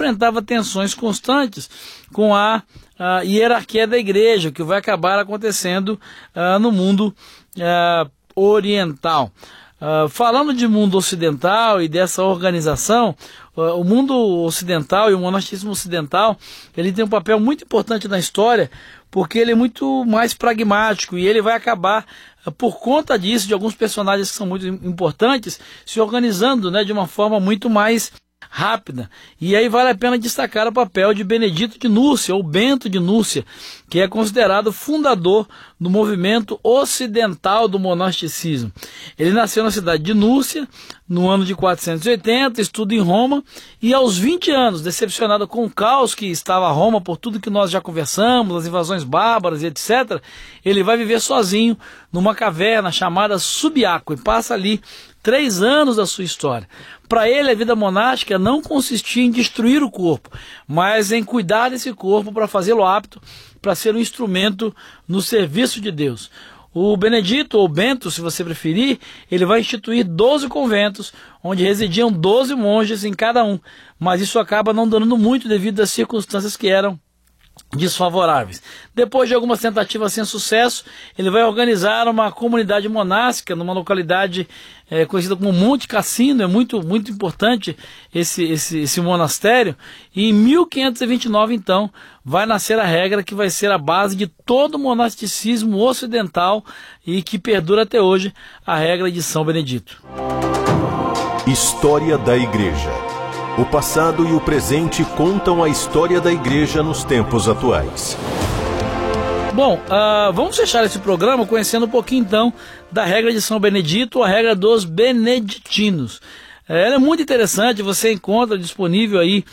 enfrentava tensões constantes com a hierarquia da igreja, que vai acabar acontecendo no mundo oriental. Falando de mundo ocidental e dessa organização, o mundo ocidental e o monasticismo ocidental, ele tem um papel muito importante na história, porque ele é muito mais pragmático e ele vai acabar, por conta disso, de alguns personagens que são muito importantes, se organizando, né, de uma forma muito mais rápida. E aí vale a pena destacar o papel de Benedito de Núrcia, ou Bento de Núrcia, que é considerado fundador do movimento ocidental do monasticismo. Ele nasceu na cidade de Núrcia, no ano de 480, estuda em Roma, e aos 20 anos, decepcionado com o caos que estava Roma, por tudo que nós já conversamos, as invasões bárbaras e etc., ele vai viver sozinho numa caverna chamada Subiaco, e passa ali 3 anos da sua história. Para ele, a vida monástica não consistia em destruir o corpo, mas em cuidar desse corpo para fazê-lo apto para ser um instrumento no serviço de Deus. O Benedito, ou Bento, se você preferir, ele vai instituir 12 conventos, onde residiam 12 monges em cada um, mas isso acaba não dando muito devido às circunstâncias que eram desfavoráveis. Depois de algumas tentativas sem sucesso, ele vai organizar uma comunidade monástica numa localidade conhecida como Monte Cassino. É muito importante esse monastério, e em 1529 então vai nascer a regra que vai ser a base de todo o monasticismo ocidental e que perdura até hoje, a regra de São Benedito. História da Igreja. O passado e o presente contam a história da Igreja nos tempos atuais. Bom, vamos fechar esse programa conhecendo um pouquinho então da regra de São Benedito, a regra dos beneditinos. Ela é muito interessante, você encontra disponível aí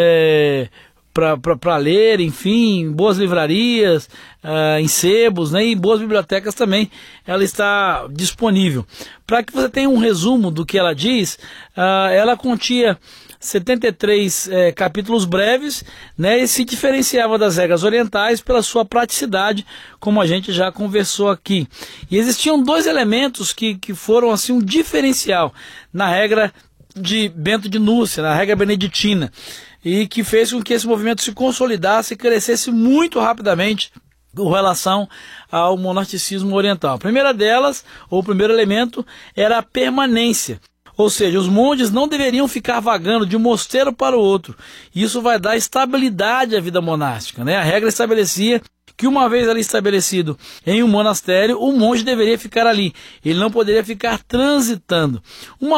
para ler, enfim, em boas livrarias, em sebos, né, e boas bibliotecas também ela está disponível. Para que você tenha um resumo do que ela diz, ela continha 73 capítulos breves, né, e se diferenciava das regras orientais pela sua praticidade, como a gente já conversou aqui. E existiam 2 elementos que foram assim um diferencial na regra de Bento de Núrcia, na regra beneditina, e que fez com que esse movimento se consolidasse e crescesse muito rapidamente com relação ao monasticismo oriental. A primeira delas, ou o primeiro elemento, era a permanência. Ou seja, os monges não deveriam ficar vagando de um mosteiro para o outro. Isso vai dar estabilidade à vida monástica, né? A regra estabelecia que, uma vez ali estabelecido em um monastério, o monge deveria ficar ali. Ele não poderia ficar transitando. Um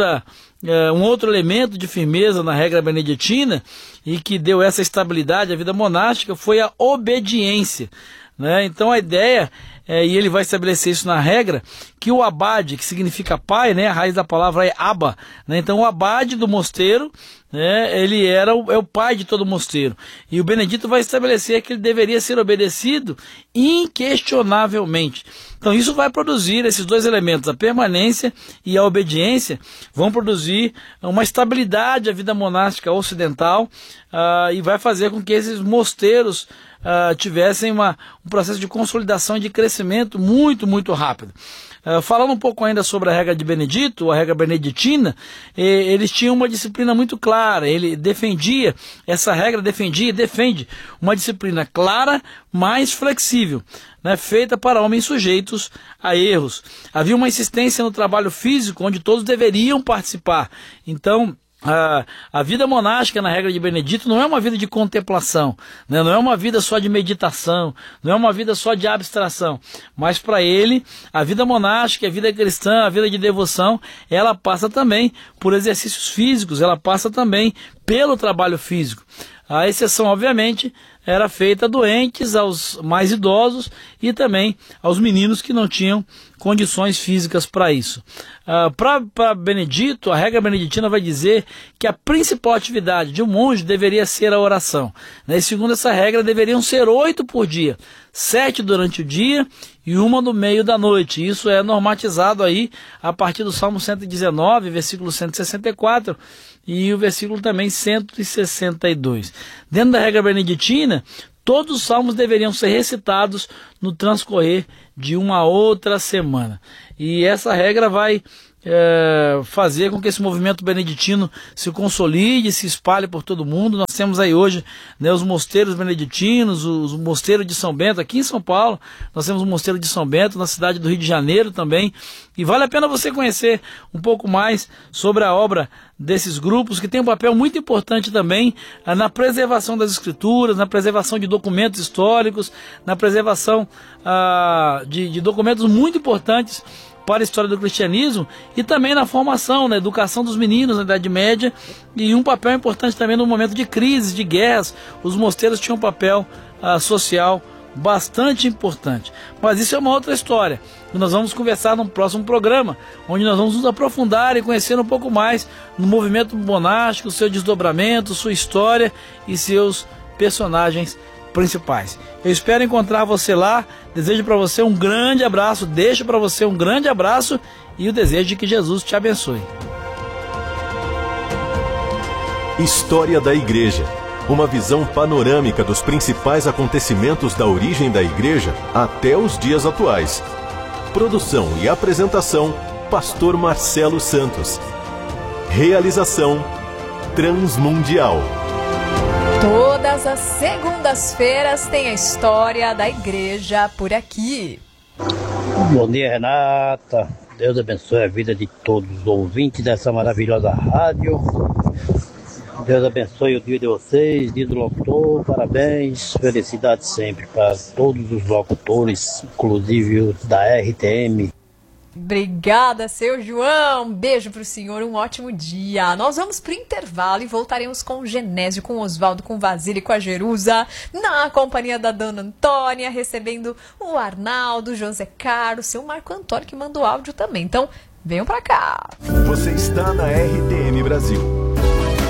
outro elemento de firmeza na regra beneditina e que deu essa estabilidade à vida monástica foi a obediência, né? Então a ideia, e ele vai estabelecer isso na regra, que o abade, que significa pai, né, a raiz da palavra é aba, né? Então o abade do mosteiro, né, ele é o pai de todo mosteiro, e o Benedito vai estabelecer que ele deveria ser obedecido inquestionavelmente. Então isso vai produzir, esses 2 elementos, a permanência e a obediência, vão produzir uma estabilidade à vida monástica ocidental, e vai fazer com que esses mosteiros tivessem um processo de consolidação e de crescimento muito rápido. Falando um pouco ainda sobre a regra de Benedito, a regra beneditina, eles tinham uma disciplina muito clara. Ele defendia, essa regra defende uma disciplina clara, mais flexível, né, feita para homens sujeitos a erros. Havia uma insistência no trabalho físico, onde todos deveriam participar. Então, a vida monástica na regra de Benedito não é uma vida de contemplação, né? Não é uma vida só de meditação, não é uma vida só de abstração, mas para ele a vida monástica, a vida cristã, a vida de devoção, ela passa também por exercícios físicos, ela passa também pelo trabalho físico. A exceção, obviamente, era feita a doentes, aos mais idosos e também aos meninos que não tinham condições físicas para isso. Para Benedito, a regra beneditina vai dizer que a principal atividade de um monge deveria ser a oração, né? E segundo essa regra, deveriam ser 8 por dia, 7 durante o dia e 1 no meio da noite. Isso é normatizado aí a partir do Salmo 119, versículo 164, e o versículo também 162. Dentro da regra beneditina, todos os salmos deveriam ser recitados no transcorrer de uma outra semana. E essa regra vai fazer com que esse movimento beneditino se consolide, se espalhe por todo mundo. Nós temos aí hoje, né, os mosteiros beneditinos, o mosteiro de São Bento, aqui em São Paulo, nós temos o mosteiro de São Bento, na cidade do Rio de Janeiro também, e vale a pena você conhecer um pouco mais sobre a obra desses grupos, que tem um papel muito importante também na preservação das escrituras, na preservação de documentos históricos, na preservação de documentos muito importantes para a história do cristianismo, e também na formação, na educação dos meninos na Idade Média, e um papel importante também no momento de crises, de guerras. Os mosteiros tinham um papel social bastante importante. Mas isso é uma outra história, e nós vamos conversar no próximo programa, onde nós vamos nos aprofundar e conhecer um pouco mais no movimento monástico, seu desdobramento, sua história e seus personagens principais. Eu espero encontrar você lá. Desejo para você um grande abraço, deixo para você um grande abraço e o desejo de que Jesus te abençoe. História da Igreja. Uma visão panorâmica dos principais acontecimentos da origem da Igreja até os dias atuais. Produção e apresentação, Pastor Marcelo Santos. Realização, Transmundial. Todas as segundas-feiras tem a História da Igreja por aqui. Bom dia, Renata. Deus abençoe a vida de todos os ouvintes dessa maravilhosa rádio. Deus abençoe o dia de vocês, dia do locutor. Parabéns, felicidades sempre para todos os locutores, inclusive os da RTM. Obrigada, seu João. Beijo pro senhor, um ótimo dia. Nós vamos pro intervalo e voltaremos com o Genésio, com o Oswaldo, com o Vasílio e com a Jerusa, na companhia da Dona Antônia, recebendo o Arnaldo, José Carlos, seu Marco Antônio, que mandou áudio também. Então, venham pra cá. Você está na RTM Brasil.